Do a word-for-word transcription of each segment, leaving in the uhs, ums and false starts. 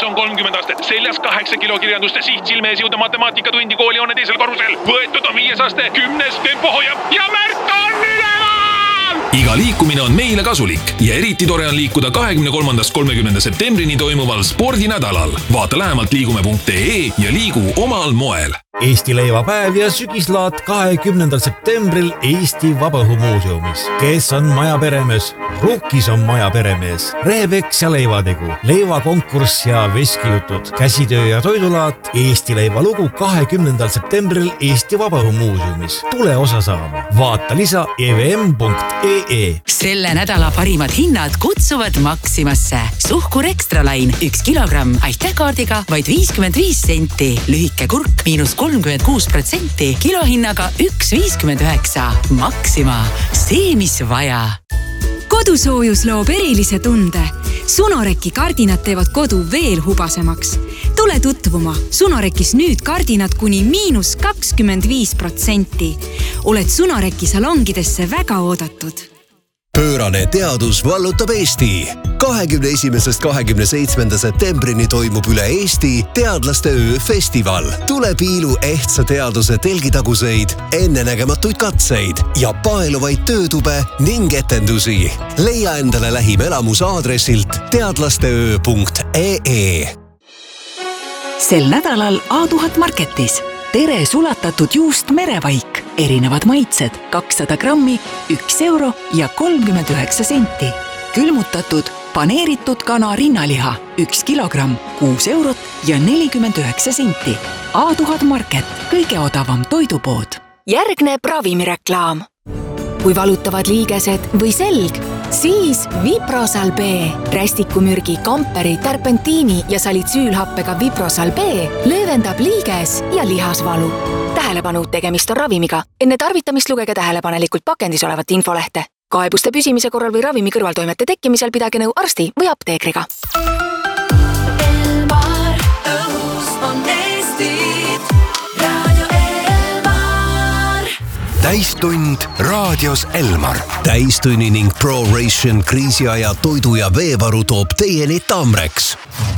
Ees on kolmkümmend aastat, seljas kaheksa kilo kirjandust ja siht silme ees jõuda matemaatikatundi kooli on teisel korrusel. Võetud on viies aste, kümnes tempo hoiab ja Märt on üleval! Iga liikumine on meile kasulik ja eriti tore on liikuda kahekümne kolmandast kolmekümnenda septembrini toimuval spordinädalal. Vaata lähemalt liigume punkt ee ja liigu omal moel. Eesti leivapäev ja sügislaat kahekümnendal septembril Eesti Vabaõhumuuseumis. Kes on maja peremees? Rukkis on maja peremees. Rehepeks ja leivategu, leivakonkurss ja veskijutud, käsitöö ja toidulaat, Eesti leivalugu kahekümnendal septembril Eesti Vabaõhumuuseumis. Tule osa saama. Vaata lisa e v m punkt ee. Selle nädala parimad hinnad kutsuvad Maximasse. Suhkur Extralain üks kilogramm aitäkaardiga vaid viiskümmend viis senti. Lühike kurk miinus kolmkümmend kuus protsenti kilohinnaga üks viiskümmend üheksa. Maxima. See, mis vaja. Kodusoojus loob erilise tunde. Sunoreki kardinad teevad kodu veel hubasemaks. Tule tutvuma. Sunorekis nüüd kardinad kuni miinus kakskümmend viis protsenti. Oled Sunoreki salongidesse väga oodatud. Pöörane teadus vallutab Eesti. kahekümne esimesest kahekümne seitsmenda septembrini toimub üle Eesti teadlaste öö festival. Tule piilu ehtsa teaduse telgitaguseid, ennenägematuid katseid ja paeluvaid töötube ning etendusi. Leia endale lähim elamus aadressilt teadlasteöö punkt ee. Sel nädalal A tuhat Marketis. Tere sulatatud juust merevaik. Erinevad maitsed, kakssada grammi, üks euro ja kolmkümmend üheksa senti. Külmutatud, paneeritud kana rinnaliha, üks kilogramm, kuus eurot ja nelikümmend üheksa senti. A tuhat Market, kõige odavam toidupood. Järgneb ravimireklaam. Kui valutavad liigesed või selg, siis Viprosal B. Rästikumürgi, kamperi, terpentiini ja salitsüülhappega Viprosal B löövendab liiges ja lihasvalu. Tähelepanu, tegemist on ravimiga. Enne tarvitamist lugege tähelepanelikult pakendis olevat infolehte. Kaebuste püsimise korral või ravimi kõrvaltoimete tekkimisel pidage nõu arsti või apteekriga. Elmar, õhus on Eestit. Radio Elmar. Täistund raadios Elmar. Täistunni ning ProRation kriisiaja toidu ja veevaru toob teieni Tamreks.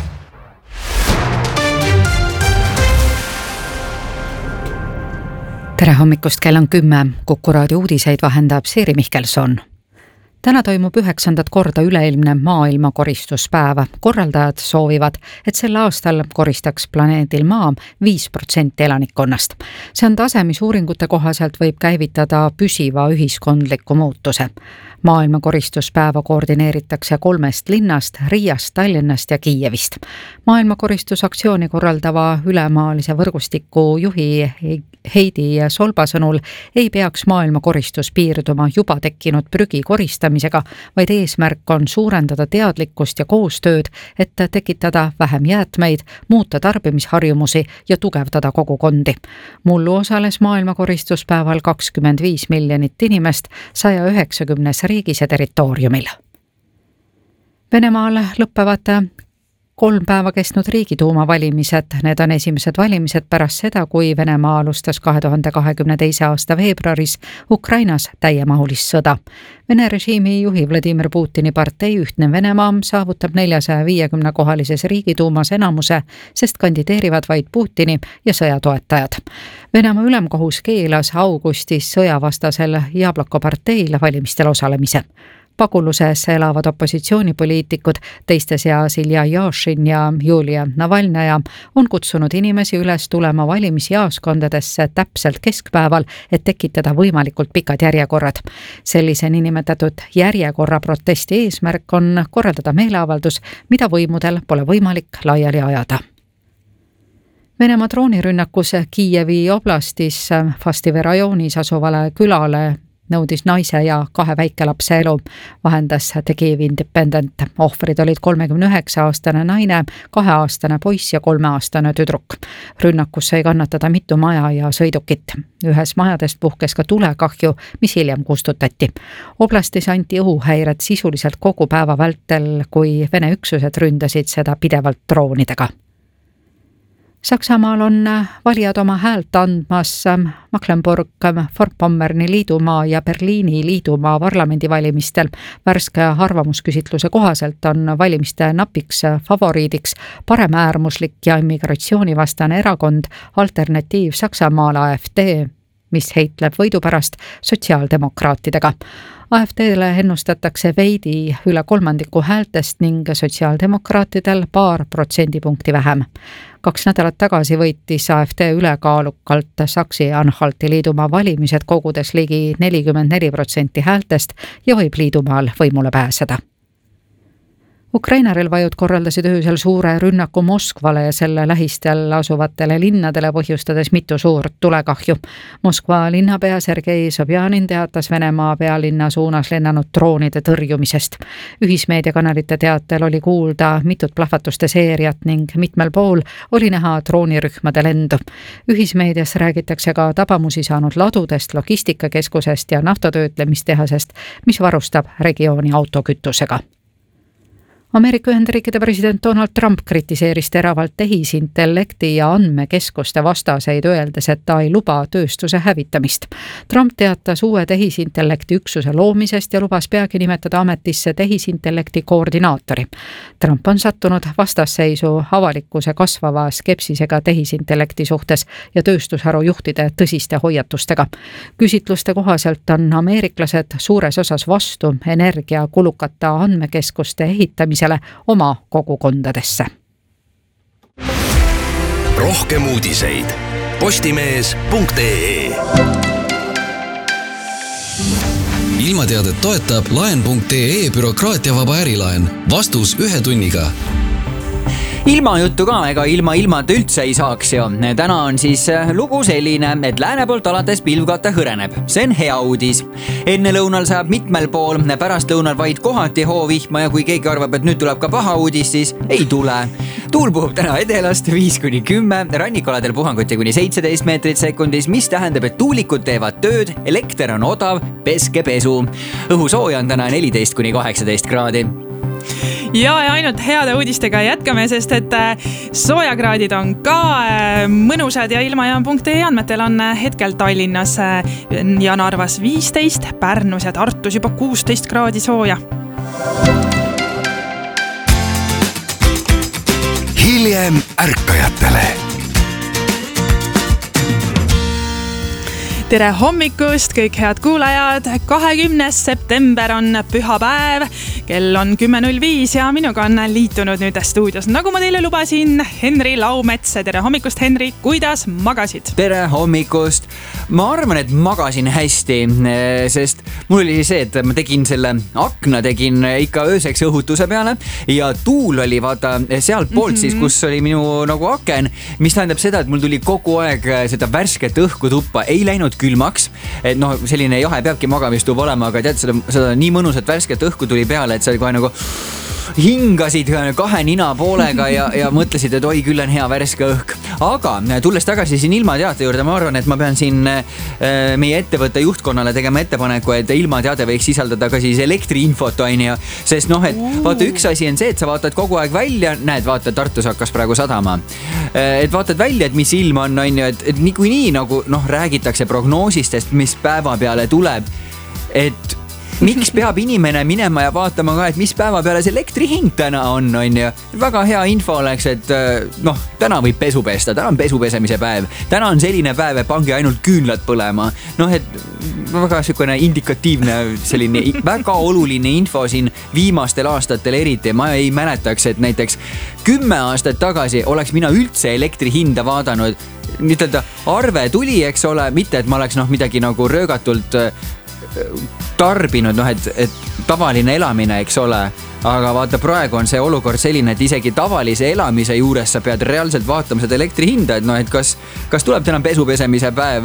Tere hommikust, kell on kümme. Kuku raadio uudiseid vahendab Siiri Mihkelson. Täna toimub üheksandat korda üleilmne maailma koristuspäeva. Korraldajad soovivad, et sel aastal koristaks planeedil Maa viis protsenti elanikkonnast. See on tase, mis uuringute kohaselt võib käivitada püsiva ühiskondliku muutuse. Maailma koristuspäeva koordineeritakse kolmest linnast, Riiast, Tallinnast ja Kiievist. Maailma koristusaktsiooni korraldava ülemaalise võrgustiku juhi Heidi Solba sõnul ei peaks maailma koristus piirduma juba tekkinud prügi koristamisega, vaid eesmärk on suurendada teadlikkust ja koostööd, et tekitada vähem jäätmeid, muuta tarbimisharjumusi ja tugevdada kogukondi. Mullu osales maailma koristuspäeval kakskümmend viis miljonit inimest saja üheksakümnes riigis ja territooriumil. Venemaal lõppevad kolm päeva kestnud riigiduuma valimised. Need on esimesed valimised pärast seda, kui Venemaa alustas kahe tuhande kahekümne teise aasta veebruaris Ukrainas täiemahulist sõda. Vene režiimi juhi Vladimir Putini partei Ühtne Venemaa saavutab neljasaja viiekümne kohalises riigiduumas enamuse, sest kandideerivad vaid Putini ja sõjatoetajad. Venemaa ülemkohus keelas augustis sõjavastasel Jabloko parteil valimistel osalemise. Paguluses elavad opositsioonipoliitikud, teiste seas Ilja Jašin ja Julia Navalnaja, on kutsunud inimesi üles tulema valimisjaoskondadesse täpselt keskpäeval, et tekitada võimalikult pikad järjekorrad. Sellise niinimetatud järjekorra protesti eesmärk on korraldada meeleavaldus, mida võimudel pole võimalik laiali ajada. Venemaa droonirünnakus Kiievi oblastis Fastivi rajoonis asuvale külale nõudis naise ja kahe väikelapse elu, vahendas The Kiev Independent. Ohvrid olid kolmekümne üheksa aastane naine, kaheaastane poiss ja kolmeaastane tüdruk. Rünnakus sai kannatada mitu maja ja sõidukit. Ühes majadest puhkes ka tulekahju, mis hiljem kustutati. Oblastis anti õhuhäired sisuliselt kogu päeva vältel, kui Vene üksused ründasid seda pidevalt droonidega. Saksamaal on valijad oma häält andmas Mecklenburg-Vorpommerni liidumaa ja Berliini liidumaa parlamendivalimistel. Värske arvamusküsitluse kohaselt on valimiste napiks favoriidiks paremäärmuslik ja immigratsioonivastane erakond Alternatiiv Saksamaal A F D, mis heitleb võidu pärast sotsiaaldemokraatidega. A F D-le ennustatakse veidi üle kolmandiku häältest ning sotsiaaldemokraatidel paar protsendipunkti vähem. Kaks nädalat tagasi võitis A F D ülekaalukalt Saksi-Anhalti liidumaa valimised kogudes ligi nelikümmend neli protsenti häältest ja võib liidumaal võimule pääseda. Ukraina relvajõud korraldasid öösel suure rünnaku Moskvale ja selle lähistel asuvatele linnadele põhjustades mitu suurt tulekahju. Moskva linnapea Sergei Sobjanin teatas Venemaa pealinna suunas lennanud droonide tõrjumisest. Ühismeediakanalite teatel oli kuulda mitut plahvatuste seeriat ning mitmel pool oli näha droonirühmade lendu. Ühismeedias räägitakse ka tabamusi saanud ladudest, logistikakeskusest ja naftatöötlemistehasest, mis varustab regiooni autokütusega. Ameerika Ühendriikide president Donald Trump kritiseeris teravalt tehisintellekti ja andmekeskuste vastaseid, öeldes, et ta ei luba tööstuse hävitamist. Trump teatas uue tehisintellekti üksuse loomisest ja lubas peagi nimetada ametisse tehisintellekti koordinaatori. Trump on sattunud vastasseisu avalikkuse kasvava skepsisega tehisintellekti suhtes ja tööstusharu juhtide tõsiste hoiatustega. Küsitluste kohaselt on ameeriklased suures osas vastu energiakulukate andmekeskuste ehitamise oma kogukondadesse. Rohkem uudiseid postimees punkt ee. Ilmateadet toetab laen punkt ee bürokraatiavaba ärilaen. Vastus ühe tunniga. Ilma juttu ka, ega ilma ilmata üldse ei saaks ju. Täna on siis lugu selline, et lääne poolt alates pilvkate hõreneb. See on hea uudis. Enne lõunal saab mitmel pool, pärast lõunal vaid kohati hoovihma ja kui keegi arvab, et nüüd tuleb ka paha uudis, siis ei tule. Tuul puhub täna edelast viis kuni kümme, rannikoladel puhanguti kuni seitseteist meetrit sekundis, mis tähendab, et tuulikud teevad tööd, elekter on odav, peske pesu. Õhusooja on täna neliteist kuni kaheksateist kraadi. Ja, ja ainult heade uudistega jätkame, sest et soojakraadid on ka mõnusad ja ilmajaam punkt ee andmetel on hetkel Tallinnas ja Narvas viisteist, Pärnus ja Tartus juba kuusteist kraadi sooja. Hiljem ärkajatele. Tere hommikust, kõik head kuulajad. kahekümnes september on pühapäev, kell on kümme null viis ja minuga on liitunud nüüd stuudios, nagu ma teile lubasin, Henri Laumets. Tere hommikust, Henri, kuidas magasid? Tere hommikust. Ma arvan, et magasin hästi, sest mul oli see, et ma tegin selle akna, tegin ikka ööseks õhutuse peale ja tuul oli vaata sealt poolt mm-hmm. siis, kus oli minu nagu aken, mis tähendab seda, et mul tuli kogu aeg seda värsket õhku tuppa, ei läinud külmaks, et noh, selline jahe peabki magamistuba olema, aga tead, seda, seda nii mõnusat värsket õhku tuli peale, et see oli kohe nagu hingasid kahe nina poolega ja, ja mõtlesid, et oi, küll on hea värske õhk. Aga tulles tagasi siin ilmateate juurde, ma arvan, et ma pean siin meie ettevõtte juhtkonnale tegema ettepaneku, et ilmateade võiks sisaldada ka siis elektriinfot, on ja, sest noh, et vaata, üks asi on see, et sa vaatad kogu aeg välja, näed, vaata, Tartus hakkas praegu sadama, et vaatad välja, et mis ilm on, on ju, et, et niikuinii nagu noh, räägitakse prognoosistest, mis päeva peale tuleb, et miks peab inimene minema ja vaatama ka, et mis päeva peale see elektri hind täna on, on ju. Väga hea info oleks, et noh, täna võib pesu pesta, täna on pesu pesemise päev. Täna on selline päev, et pange ainult küünlad põlema. Noh, et väga selline indikatiivne, selline väga oluline info siin viimastel aastatel eriti. Ma ei mäletaks, et näiteks kümme aastat tagasi oleks mina üldse elektri hinda vaadanud. Ütelda, arve tuli, eks ole, mitte, et ma oleks noh, midagi nagu röögatult tarbinud, noh, et, et tavaline elamine, eks ole, aga vaata, praegu on see olukord selline, et isegi tavalise elamise juures sa pead reaalselt vaatama seda elektri hinda, et noh, et kas, kas tuleb täna pesu pesemise päev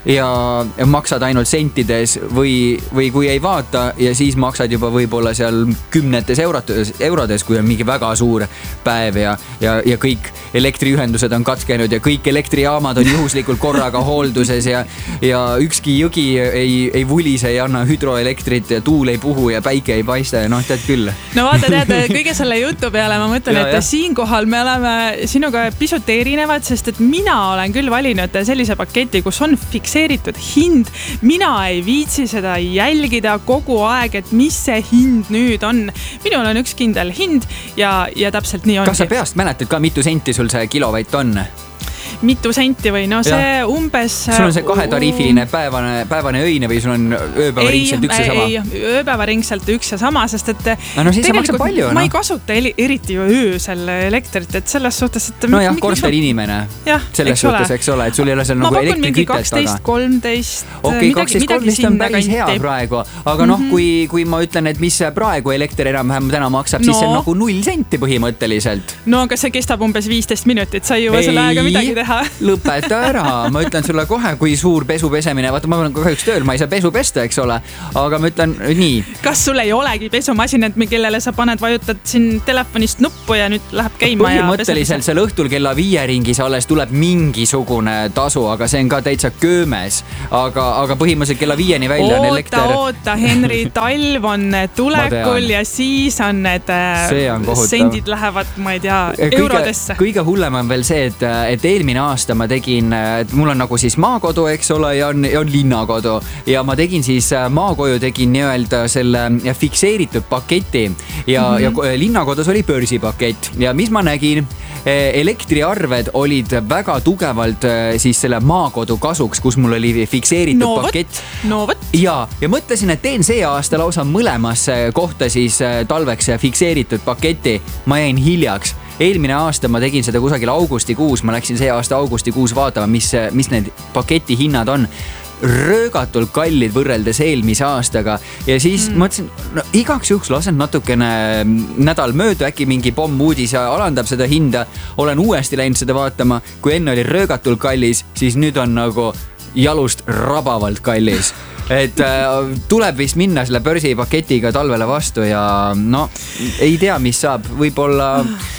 ja maksad ainult sentides või, või kui ei vaata ja siis maksad juba võib-olla seal kümnetes eurodes, eurodes, kui on mingi väga suur päev ja, ja, ja kõik elektriühendused on katkenud ja kõik elektrijaamad on juhuslikult korraga hoolduses ja, ja ükski jõgi ei, ei vulise, ei anna hüdroelektrit ja tuul ei puhu ja päike ei paista ja noh, tead küll. No vaata, tead, kõige selle jutu peale ma mõtlen, et ja. siinkohal me oleme sinuga pisut erinevad, sest et mina olen küll valinud sellise paketi, kus on fikseeritud hind. Mina ei viitsi seda jälgida kogu aeg, et mis see hind nüüd on. Minul on üks kindel hind ja, ja täpselt nii ongi. Kas sa peast mäletad ka, mitu senti sul see kilovatt on? Mitu senti või no see ja. umbes... Sul on see kahetariifiline päevane, päevane öine või sul on ööpäevaringselt üks ja sama? Ei, ööpäevaringselt üks ja sama, sest et no siis maksab palju, ma no? ei kasuta eriti ju öösel elektrit, et selles suhtes, et... No jah, korster inimene. Jah, selles suhtes, eks ole, et sul ei ole seal nagu elektrikütet taga. kaksteist kolmteist Okei, kaksteist kolmteist on päris hea praegu, aga noh, kui, kui ma ütlen, et mis praegu elekter enam-vähem täna maksab, no. siis see on nagu null senti põhimõtteliselt. No aga see kestab umbes viisteist minutit, sa ei jõua selle aega midagi teha. Lõpeta ära, ma ütlen sulle kohe, kui suur pesu pesemine, vaata ma olen kahjuks tööl, ma ei saa pesu pesta, eks ole, aga ma ütlen nii. Kas sul ei olegi pesumasin, et kellele sa paned, vajutad siin telefonist nuppu ja nüüd läheb käima? Põhimõtteliselt seal õhtul kella viie ringis alles tuleb mingisugune tasu, aga see on ka täitsa köömes, aga, aga põhimõtteliselt kella viieni välja on elekter. Oota, oota, Henri, talv on tulekul ja siis on need on sendid lähevad, ma ei tea, kõige, eurodesse. Kõige hullem on veel see, et, et eelmine aasta ma tegin, et mul on nagu siis maakodu, eks ole, ja on, ja on linnakodu ja ma tegin siis maakoju, tegin nii-öelda selle fikseeritud paketi ja, mm-hmm. ja linnakodus oli börsipakett ja mis ma nägin, elektriarved olid väga tugevalt siis selle maakodu kasuks, kus mul oli fikseeritud no, pakett. No võt. Ja, ja mõtlesin, et teen see aasta lausa mõlemasse kohta siis talveks fikseeritud paketi. Ma jäin hiljaks. Eelmine aasta ma tegin seda kusagil augustikuus, ma läksin see aasta augustikuus vaatama, mis, mis need paketi hinnad on. Röögatult kallid võrreldes eelmise aastaga ja siis mm. mõtlesin, no igaks juhuks lasen natukene nädal mööda, äkki mingi pomm uudis ja alandab seda hinda. Olen uuesti läinud seda vaatama, kui enne oli röögatult kallis, siis nüüd on nagu jalust rabavalt kallis. Et äh, tuleb vist minna selle börsipaketiga talvele vastu ja no ei tea, mis saab, võib-olla...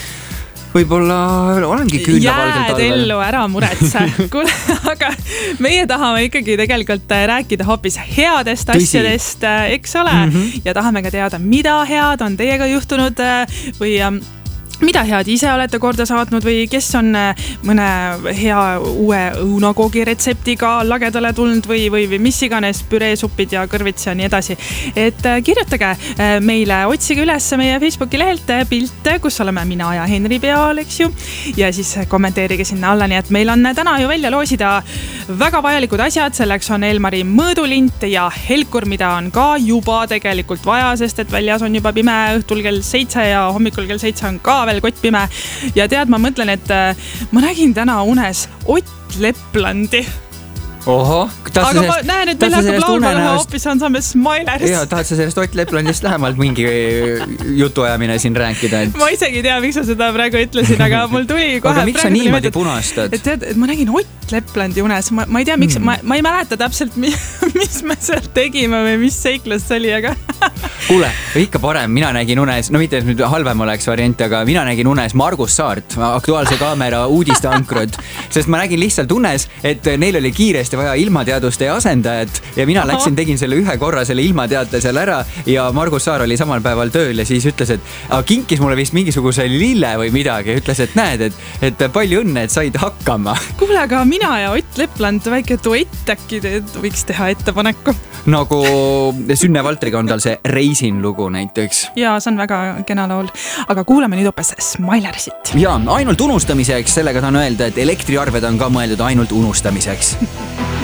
Võib-olla olengi küünlavalgel talvel. Jääd ellu, ära muretse. Kuule, aga meie tahame ikkagi tegelikult rääkida hoopis headest Tõsi. asjadest, eks ole? Mm-hmm. Ja tahame ka teada, mida head on teiega juhtunud või... Mida head ise olete korda saatnud või kes on mõne hea uue õunakoogi retseptiga lagedale tulnud või, või, või mis iganes püreesupid ja kõrvits ja nii edasi. Et kirjutage meile, otsige üles meie Facebooki lehelt pilte, kus oleme mina ja Henri peal, eks ju. Ja siis kommenteerige sinna alla, nii et meil on täna ju välja loosida väga vajalikud asjad. Selleks on Elmari mõõdulint ja helkur, mida on ka juba tegelikult vaja, sest et väljas on juba pime õhtul kell seitse ja hommikul kell seitse on ka veel kott pime. Ja tead, ma mõtlen, et ma nägin täna unes Ott Leplandi. Oho, aga ma näen, et meil hakkab laulma näha hoopis ansambel Smilers. Jaa, tahad sa sellest Ott Leplandist lähemalt mingi jutuajamine siin rääkida? Et... Ma isegi tea, miks sa seda praegu ütlesin, aga mul tuli kohe... Aga miks sa niimoodi punastad? Et, et, et ma nägin Ott Leplandi unes. Ma, ma ei tea, miks, hmm. ma, ma ei mäleta täpselt, mis me seal tegime või mis seiklus see oli, aga... Kuule, ikka parem, mina nägin unes, no mitte nüüd halvem oleks variant, aga mina nägin unes Margus Saart, Aktuaalse kaamera uudisteankrud, sest ma nägin lihtsalt unes, et neil oli kiiresti vaja ilmateaduste asendajat ja mina Aha. läksin, tegin selle ühe korra selle ilmateate seal ära ja Margus Saar oli samal päeval tööl ja siis ütles, et kinkis mulle vist mingisuguse lille või midagi, ütles, et näed, et, et palju õnne, et said hakkama. Kuule, aga mina ja Ott Lepland väike duett äkki võiks teha ettepaneku. Nagu Sünne Valtriga on tal see Reisin lugu näiteks. Jaa, see on väga kena laul, aga kuulame nüüd hoopis Smilersit. Jaa, ainult unustamiseks, sellega tahan öelda, et elektriarved on ka mõeldud ainult unustamiseks.